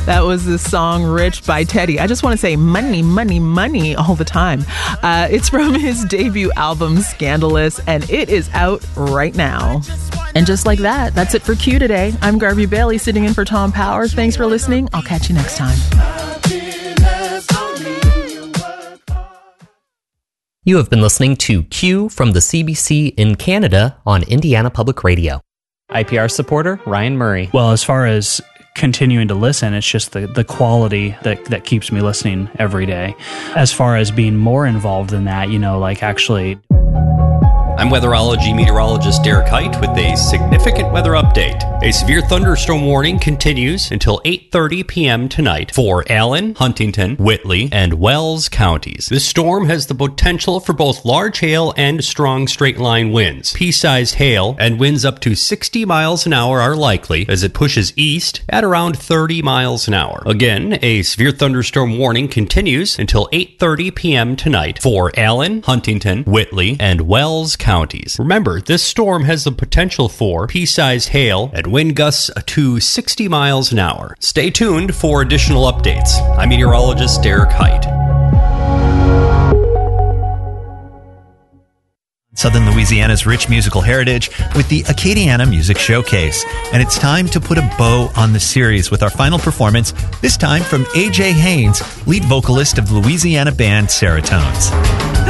That was the song Rich by Teddy. I just want to say money, money, money all the time. It's from his debut album, Scandalous, and it is out right now. And just like that, that's it for Q today. I'm Garvey Bailey sitting in for Tom Power. Thanks for listening. I'll catch you next time. You have been listening to Q from the CBC in Canada on Indiana Public Radio. IPR supporter, Ryan Murray. Well, as far as continuing to listen, it's just the quality that keeps me listening every day. As far as being more involved in that, like actually... I'm weatherology meteorologist Derek Height with a significant weather update. A severe thunderstorm warning continues until 8:30 p.m. tonight for Allen, Huntington, Whitley, and Wells counties. This storm has the potential for both large hail and strong straight-line winds. Pea-sized hail and winds up to 60 miles an hour are likely as it pushes east at around 30 miles an hour. Again, a severe thunderstorm warning continues until 8:30 p.m. tonight for Allen, Huntington, Whitley, and Wells counties. Remember, this storm has the potential for pea-sized hail and wind gusts to 60 miles an hour. Stay tuned for additional updates. I'm meteorologist Derek Height. Southern Louisiana's rich musical heritage with the Acadiana Music Showcase. And it's time to put a bow on the series with our final performance, this time from A.J. Haynes, lead vocalist of Louisiana band Seratones.